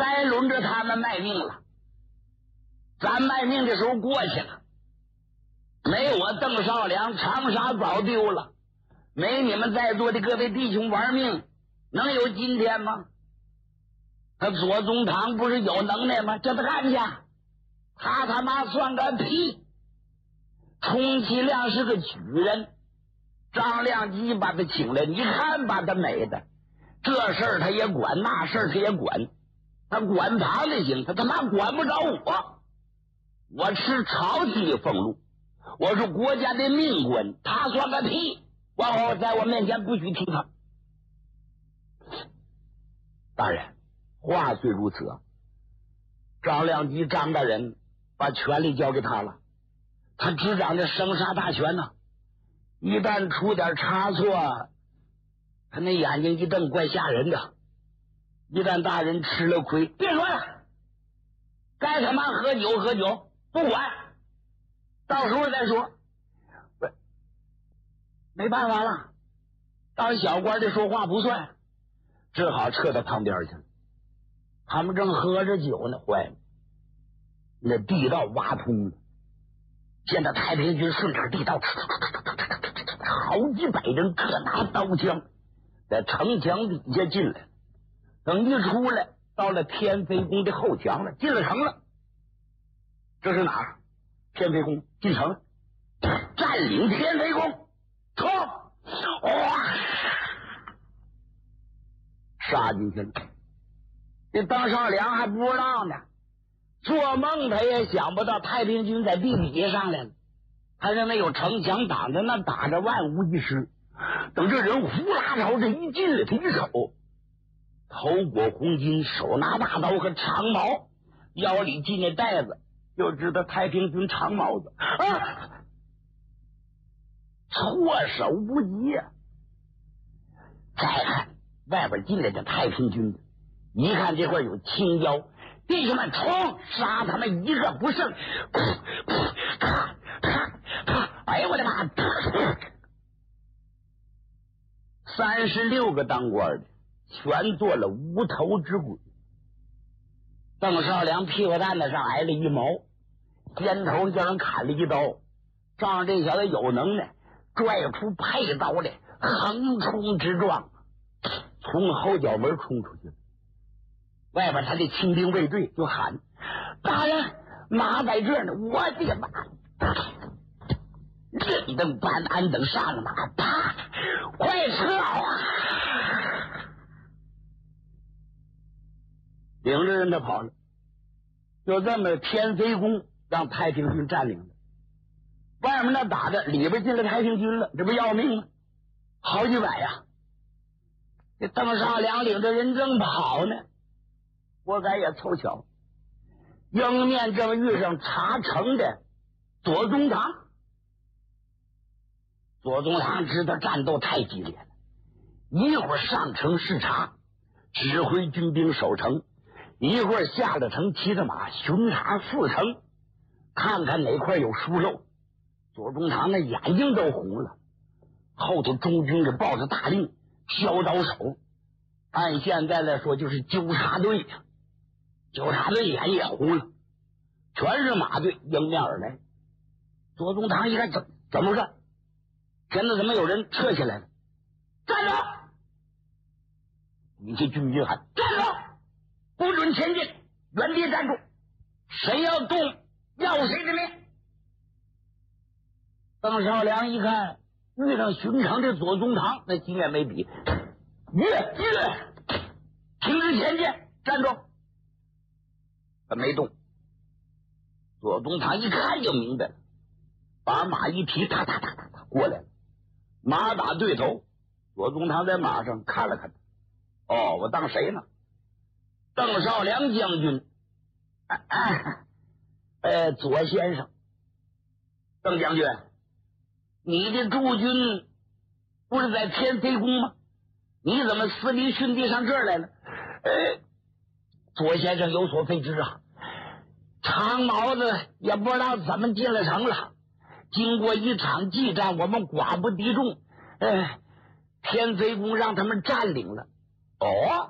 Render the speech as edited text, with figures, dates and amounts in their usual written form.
该轮着他们卖命了。咱卖命的时候过去了，没我邓少良，长沙早丢了，没你们在座的各位弟兄玩命，能有今天吗？他左宗棠不是有能耐吗？这他干去，他妈算个屁！充其量是个举人，张亮基把他请来，你看把他美的，这事儿他也管，那事儿他也管，他管旁的行，他妈管不着我。我吃朝廷的俸禄，我是国家的命官，他算个屁！往后在我面前不许提他。大人，话虽如此，张亮基张大人把权力交给他了，他执掌着生杀大权呢。一旦出点差错，他那眼睛一瞪，怪吓人的。一旦大人吃了亏，别说了，该他妈喝酒喝酒，不管，到时候再说。没办法了，当小官的说话不算，只好撤到旁边去了。他们正喝着酒呢，坏了，那地道挖通了，现在太平军顺着地道，好几百人各拿刀枪，在城墙底下进来。等一出来，到了天妃宫的后墙了，进了城了。这是哪儿？天妃宫，进城了，占领天妃宫，冲！哇！杀进去了。这邓少良还不知道呢，做梦他也想不到太平军在地底下上来了。他认为有城墙挡着，那打着万无一失。等这人呼啦朝这一进来，他一瞅，头裹红巾，手拿大刀和长矛，腰里系那带子，就知道太平军长帽子啊，措手不及呀！再看外边进来的太平军，一看这块有青椒，弟兄们冲，杀他们一个不剩！哎呦我的妈！36个当官的全做了无头之鬼。邓少良屁股蛋子上挨了一毛，肩头叫人砍了一刀，仗这小子有能耐，拽出佩刀来，横冲直撞，从后脚门冲出去了。外边他的亲兵卫队就喊：“大人，马在这呢！”我的妈！任等班安等上了马，啪！快撤啊！领着人他跑了，就这么天妃宫让太平军占领了。外面那打的，里边进了太平军了，这不要命吗？好几百呀！这邓少良领着人正跑呢，活该也凑巧，迎面正遇上查城的左宗棠。左宗棠知道战斗太激烈了，一会儿上城视察，指挥军兵守城，一会儿下了城骑着马巡查四城，看看哪块有疏漏。左宗棠那眼睛都红了，后头中军给抱着大令，削刀手，按现在来说就是纠察队呀。纠察队眼也红了，全是马队迎面而来。左宗棠一看怎么回事？现在怎么有人撤下来了？站住！一些军兵喊：“站住！不准前进，原地站住！谁要动，要谁的命！”邓少良一看遇上巡城的左宗棠，那经验没比，停止前进，站住！他没动。左宗棠一看就明白了，把马一提，哒过来了。马打对头，左宗棠在马上看了看，哦，我当谁呢？邓少良将军，左先生，邓将军，你的驻军不是在天妃宫吗？你怎么私离训地上这儿来了？左先生有所非知啊，长毛子也不知道怎么进了城了。经过一场激战，我们寡不敌众，天妃宫让他们占领了。哦，